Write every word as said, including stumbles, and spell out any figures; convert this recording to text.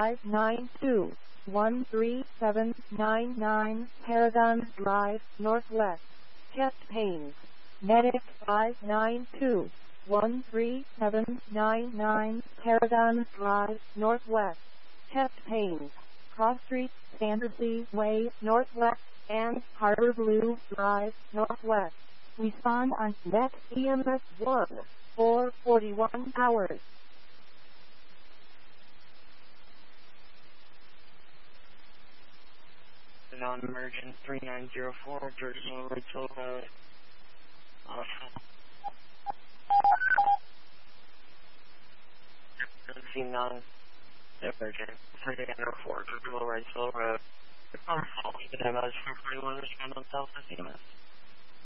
five nine two, one three seven nine nine, Paragon Drive, Northwest, Chest Pains. Medic five nine two, one three seven nine nine, Paragon Drive, Northwest, Chest Pains. Cross Street, Sandersea Way, Northwest, and Harbor Blue Drive, Northwest. Respond on Net E M S one for forty-one hours. Non-emergent three nine zero four, Georgia Rachel Road. Emergency non-emergent three nine zero four, Georgia Rachel Road. Phone call. You can have us from forty-one respond on self-esteem.